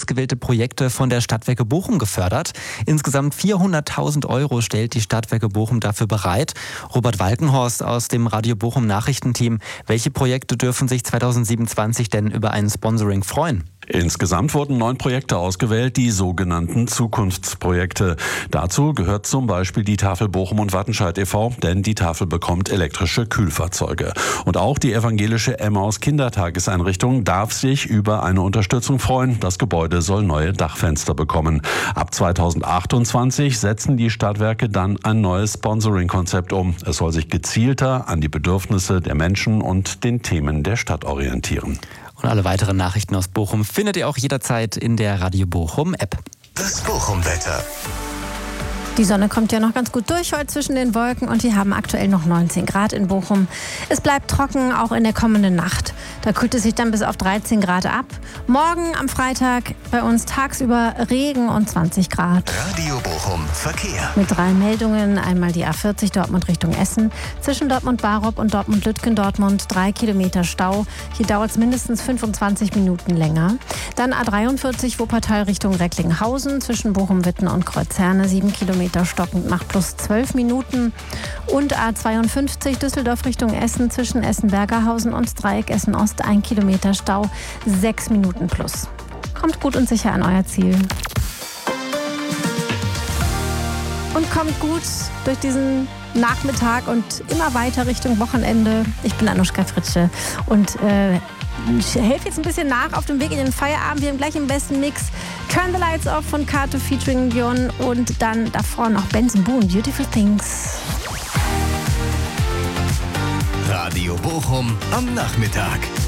ausgewählte Projekte von der Stadtwerke Bochum gefördert. Insgesamt 400.000 € stellt die Stadtwerke Bochum dafür bereit. Robert Walkenhorst aus dem Radio Bochum Nachrichtenteam. Welche Projekte dürfen sich 2027 denn über ein Sponsoring freuen? Insgesamt wurden 9 Projekte ausgewählt, die sogenannten Zukunftsprojekte. Dazu gehört zum Beispiel die Tafel Bochum und Wattenscheid e.V., denn die Tafel bekommt elektrische Kühlfahrzeuge. Und auch die evangelische Emmaus Kindertageseinrichtung darf sich über eine Unterstützung freuen. Das Gebäude soll neue Dachfenster bekommen. Ab 2028 setzen die Stadtwerke dann ein neues Sponsoring-Konzept um. Es soll sich gezielter an die Bedürfnisse der Menschen und den Themen der Stadt orientieren. Und alle weiteren Nachrichten aus Bochum findet ihr auch jederzeit in der Radio Bochum App. Das Bochum-Wetter. Die Sonne kommt ja noch ganz gut durch heute zwischen den Wolken und wir haben aktuell noch 19 Grad in Bochum. Es bleibt trocken, auch in der kommenden Nacht. Da kühlt es sich dann bis auf 13 Grad ab. Morgen am Freitag bei uns tagsüber Regen und 20 Grad. Radio Bochum Verkehr. Mit 3 Meldungen. Einmal die A40 Dortmund Richtung Essen. Zwischen Dortmund-Barup und Dortmund-Lütgendortmund 3 Kilometer Stau. Hier dauert es mindestens 25 Minuten länger. Dann A43 Wuppertal Richtung Recklinghausen. Zwischen Bochum-Witten und Kreuzherne 7 Kilometer stockend nach plus 12 Minuten. Und A52 Düsseldorf Richtung Essen zwischen Essen-Bergerhausen und Dreieck Essen-Ost 1 Kilometer Stau, 6 Minuten plus. Kommt gut und sicher an euer Ziel. Und kommt gut durch diesen Nachmittag und immer weiter Richtung Wochenende. Ich bin Anuschka Fritsche und ich helfe jetzt ein bisschen nach auf dem Weg in den Feierabend. Wir haben gleich im besten Mix Turn the Lights Off von Kato featuring Björn und dann davor noch Benson Boone, Beautiful Things. Radio Bochum am Nachmittag.